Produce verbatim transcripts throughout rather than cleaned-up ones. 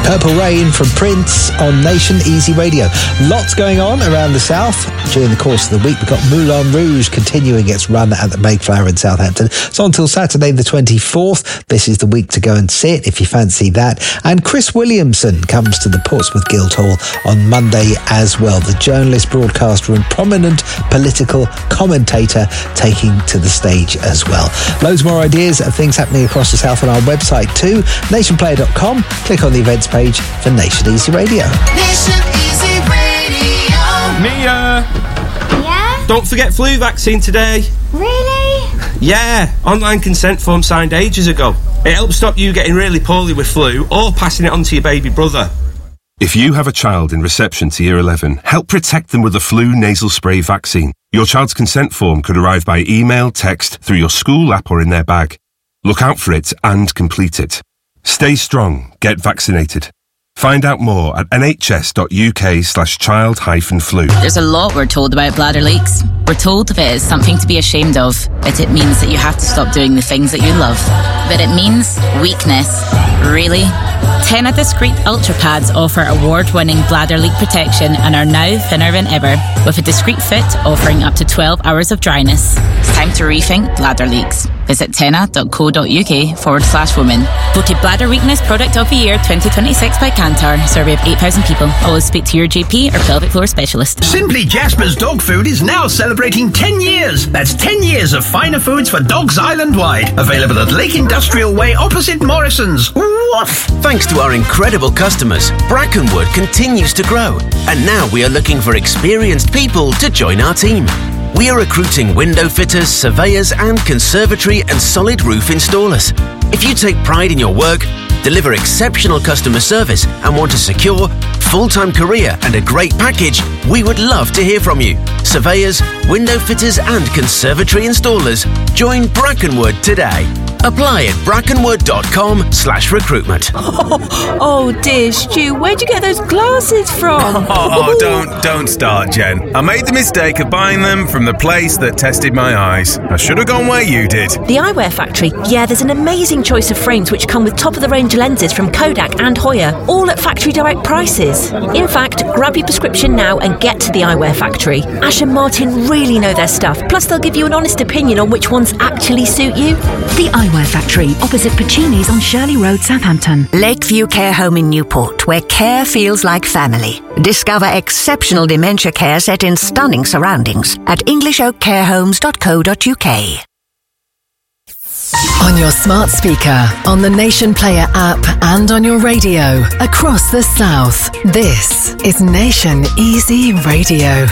Purple Rain from Prince on Nation Easy Radio. Lots going on around the south. During the course of the week, we've got Moulin Rouge continuing its run at the Mayflower in Southampton. It's on till Saturday the twenty-fourth. This is the week to go and see it if you fancy that. And Chris Williamson comes to the Portsmouth Guildhall on Monday as well. The journalist, broadcaster and prominent political commentator taking to the stage as well. Loads more ideas of things happening across the south on our website too, nation player dot com. Click on the events page for Nation Easy Radio. Nation Easy Radio. Mia! Yeah? Don't forget flu vaccine today. Really? Yeah, online consent form signed ages ago. It helps stop you getting really poorly with flu or passing it on to your baby brother. If you have a child in reception to year eleven, help protect them with the flu nasal spray vaccine. Your child's consent form could arrive by email, text, through your school app or in their bag. Look out for it and complete it. Stay strong. Get vaccinated. Find out more at nhs.uk slash child hyphen flu. There's a lot we're told about bladder leaks. We're told of it as something to be ashamed of, that it means that you have to stop doing the things that you love. But it means weakness. Really? Tena Discreet Ultra Pads offer award-winning bladder leak protection and are now thinner than ever, with a discreet fit offering up to twelve hours of dryness. It's time to rethink bladder leaks. Visit tena.co.uk forward slash women. Voted Bladder Weakness Product of the Year twenty twenty-six by Kantar. Survey of eight thousand people. Always speak to your G P or pelvic floor specialist. Simply Jasper's Dog Food is now celebrating ten years. That's ten years of finer foods for dogs island-wide. Available at Lake Industrial Way opposite Morrison's. Woof! Thanks to our incredible customers, Brackenwood continues to grow. And now we are looking for experienced people to join our team. We are recruiting window fitters, surveyors and conservatory and solid roof installers. If you take pride in your work, deliver exceptional customer service and want a secure, full-time career and a great package, we would love to hear from you. Surveyors, window fitters and conservatory installers, join Brackenwood today. Apply at brackenwood.com slash recruitment. Oh, oh dear, Stu, where'd you get those glasses from? Oh, don't, don't start, Jen. I made the mistake of buying them from the place that tested my eyes. I should have gone where you did. The Eyewear Factory. Yeah, there's an amazing choice of frames which come with top-of-the-range lenses from Kodak and Hoya, all at factory direct prices. In fact, grab your prescription now and get to the Eyewear Factory. Ash and Martin really know their stuff, plus they'll give you an honest opinion on which ones actually suit you. The Eyewear Factory, opposite Puccini's on Shirley Road, Southampton. Lakeview Care Home in Newport, where care feels like family. Discover exceptional dementia care set in stunning surroundings at english oak care homes dot co dot uk. On your smart speaker, on the Nation Player app and on your radio across the south, this is Nation Easy Radio.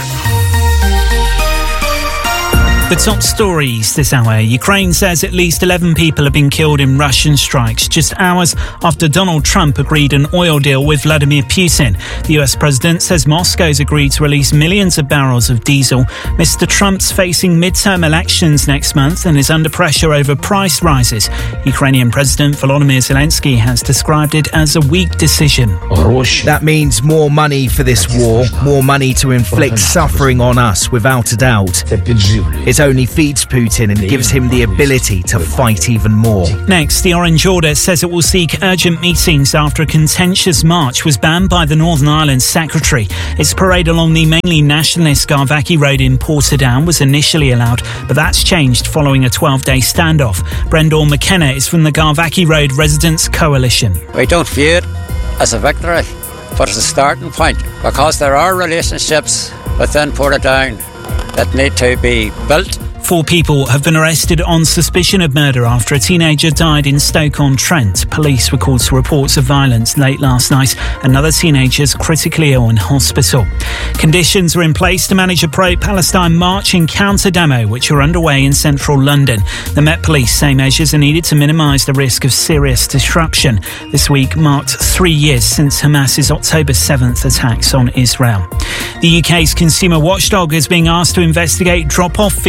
The top stories this hour. Ukraine says at least eleven people have been killed in Russian strikes just hours after Donald Trump agreed an oil deal with Vladimir Putin. The U S president says Moscow's agreed to release millions of barrels of diesel. Mister Trump's facing midterm elections next month and is under pressure over price rises. Ukrainian President Volodymyr Zelensky has described it as a weak decision. That means more money for this war, more money to inflict suffering on us, without a doubt. It only feeds Putin and gives him the ability to fight even more. Next, the Orange Order says it will seek urgent meetings after a contentious march was banned by the Northern Ireland Secretary. Its parade along the mainly nationalist Garvaki Road in Portadown was initially allowed, but that's changed following a twelve-day standoff. Brendan McKenna is from the Garvaki Road Residents Coalition. We don't view it as a victory, but as a starting point, because there are relationships within Portadown that need to be built. Four people have been arrested on suspicion of murder after a teenager died in Stoke-on-Trent. Police were called to reports of violence late last night. Another teenager is critically ill in hospital. Conditions are in place to manage a pro-Palestine march and counter-demo, which are underway in central London. The Met Police say measures are needed to minimise the risk of serious disruption. This week marked three years since Hamas's October seventh attacks on Israel. The U K's consumer watchdog is being asked to investigate drop-off fees at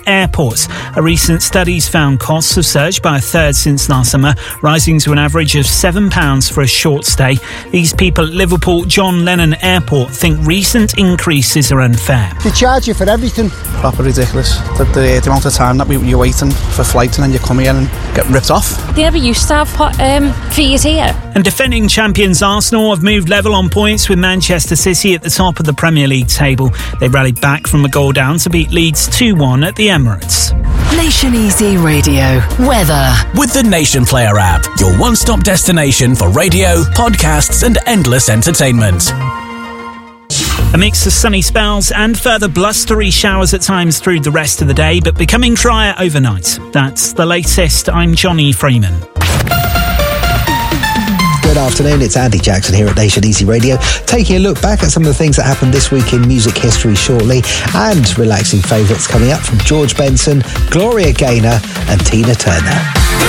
airports. A recent study's found costs have surged by a third since last summer, rising to an average of seven pounds for a short stay. These people at Liverpool John Lennon Airport think recent increases are unfair. They charge you for everything. Proper ridiculous. The, the, the amount of time that we, you're waiting for flight and then you come here and get ripped off. They never used to have um, fees here. And defending champions Arsenal have moved level on points with Manchester City at the top of the Premier League table. They rallied back from a goal down to beat Leeds two one at the Emirates. Nation Easy Radio. Weather. With the Nation Player app, your one-stop destination for radio, podcasts and endless entertainment. A mix of sunny spells and further blustery showers at times through the rest of the day, but becoming drier overnight. That's the latest. I'm Johnny Freeman. Good afternoon, it's Andy Jackson here at Nation Easy Radio, taking a look back at some of the things that happened this week in music history shortly, and relaxing favourites coming up from George Benson, Gloria Gaynor and Tina Turner.